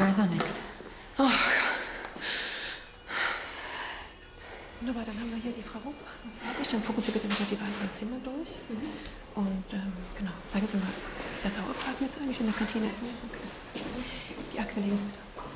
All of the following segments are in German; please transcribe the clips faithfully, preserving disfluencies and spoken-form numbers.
weiß auch nichts. Oh Gott. Wunderbar, dann haben wir hier die Frau Rupp fertig. Dann gucken Sie bitte noch mal die weiteren Zimmer durch. Mhm. Und ähm, genau, sagen Sie mal, ist das Sauerbraten jetzt eigentlich in der Kantine? Okay. Die Akte legen Sie bitte.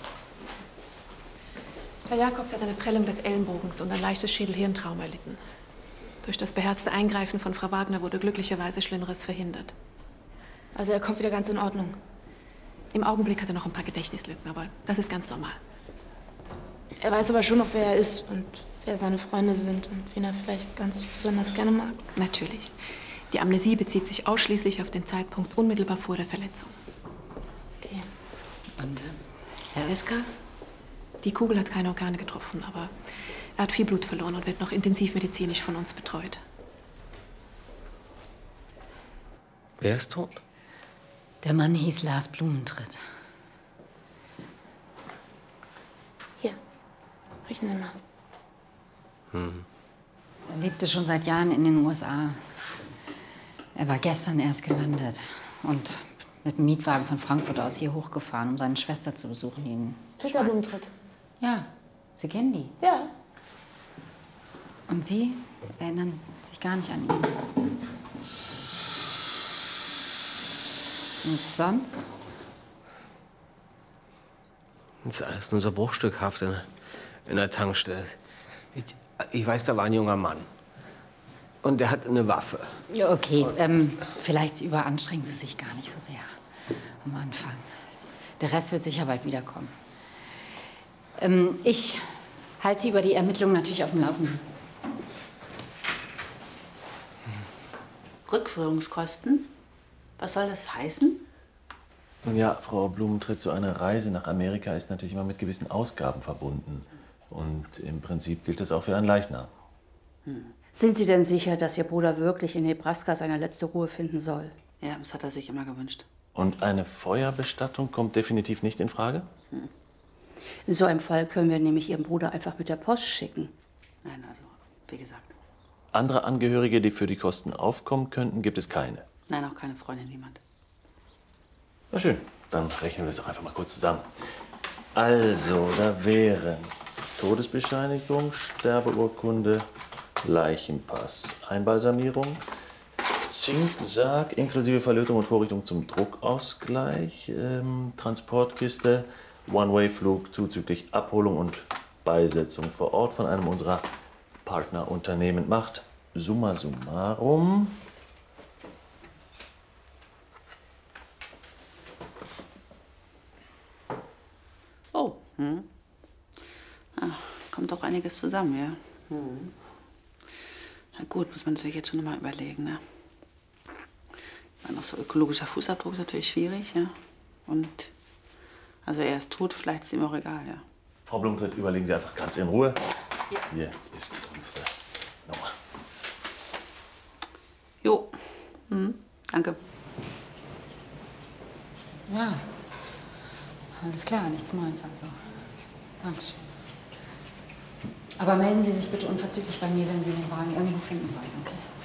Herr Jakobs hat eine Prellung des Ellenbogens und ein leichtes Schädelhirntrauma erlitten. Durch das beherzte Eingreifen von Frau Wagner wurde glücklicherweise Schlimmeres verhindert. Also er kommt wieder ganz in Ordnung. Im Augenblick hat er noch ein paar Gedächtnislücken, aber das ist ganz normal. Er weiß aber schon noch, wer er ist und wer seine Freunde sind und wen er vielleicht ganz besonders gerne mag. Natürlich. Die Amnesie bezieht sich ausschließlich auf den Zeitpunkt unmittelbar vor der Verletzung. Okay. Und äh, Herr Oeskar? Die Kugel hat keine Organe getroffen, aber er hat viel Blut verloren und wird noch intensivmedizinisch von uns betreut. Wer ist tot? Der Mann hieß Lars Blumentritt. Hier, riechen Sie mal. Hm. Er lebte schon seit Jahren in den U S A. Er war gestern erst gelandet und mit dem Mietwagen von Frankfurt aus hier hochgefahren, um seine Schwester zu besuchen, die in Peter Blumentritt. Ja, Sie kennen die. Ja. Und Sie erinnern sich gar nicht an ihn. Und sonst? Das ist alles nur so bruchstückhaft in, in der Tankstelle. Ich, ich weiß, da war ein junger Mann. Und der hat eine Waffe. Ja, okay, ähm, vielleicht überanstrengen Sie sich gar nicht so sehr am Anfang. Der Rest wird sicher bald wiederkommen. Ähm, ich halte Sie über die Ermittlungen natürlich auf dem Laufenden. Rückführungskosten? Was soll das heißen? Nun ja, Frau Blumentritt, so eine Reise nach Amerika ist natürlich immer mit gewissen Ausgaben verbunden. Und im Prinzip gilt das auch für einen Leichnam. Hm. Sind Sie denn sicher, dass Ihr Bruder wirklich in Nebraska seine letzte Ruhe finden soll? Ja, das hat er sich immer gewünscht. Und eine Feuerbestattung kommt definitiv nicht in Frage? Hm. In so einem Fall können wir nämlich Ihren Bruder einfach mit der Post schicken. Nein, also, wie gesagt. Andere Angehörige, die für die Kosten aufkommen könnten, gibt es keine? Nein, auch keine Freundin, niemand. Na schön, dann rechnen wir das doch einfach mal kurz zusammen. Also, da wären Todesbescheinigung, Sterbeurkunde, Leichenpass, Einbalsamierung, Zinksarg inklusive Verlötung und Vorrichtung zum Druckausgleich, ähm, Transportkiste, One-Way-Flug zuzüglich Abholung und Beisetzung vor Ort von einem unserer Partnerunternehmen macht summa summarum Oh, hm. Ah, kommt doch einiges zusammen, ja. Hm. Na gut, muss man sich jetzt schon mal überlegen, ne? Ich meine, noch so ökologischer Fußabdruck ist natürlich schwierig, ja. Und also er ist tot, vielleicht ist ihm auch egal, ja. Frau Blumentritt, überlegen Sie einfach ganz in Ruhe. Ja. Hier ist unsere Nummer. Jo, mhm. Danke. Ja, alles klar, nichts Neues also. Dankeschön. Aber melden Sie sich bitte unverzüglich bei mir, wenn Sie den Wagen irgendwo finden sollten, okay?